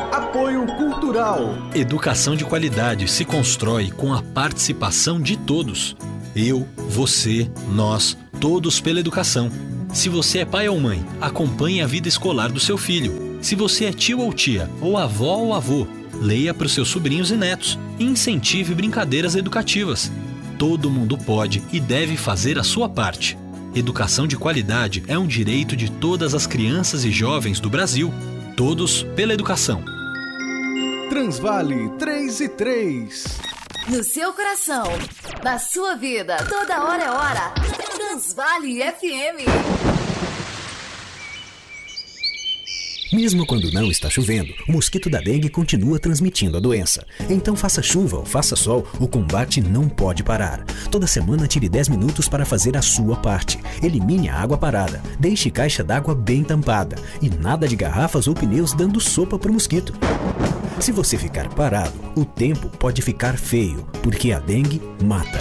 Apoio Cultural. Educação de qualidade se constrói com a participação de todos. Eu, você, nós, todos pela educação. Se você é pai ou mãe, acompanhe a vida escolar do seu filho. Se você é tio ou tia, ou avó ou avô, leia para os seus sobrinhos e netos e incentive brincadeiras educativas. Todo mundo pode e deve fazer a sua parte. Educação de qualidade é um direito de todas as crianças e jovens do Brasil. Todos pela educação. Transvale 3 e 3. No seu coração, na sua vida, toda hora é hora. Transvale FM. Mesmo quando não está chovendo, o mosquito da dengue continua transmitindo a doença. Então faça chuva ou faça sol, o combate não pode parar. Toda semana tire 10 minutos para fazer a sua parte. Elimine a água parada, deixe caixa d'água bem tampada e nada de garrafas ou pneus dando sopa para o mosquito. Se você ficar parado, o tempo pode ficar feio, porque a dengue mata.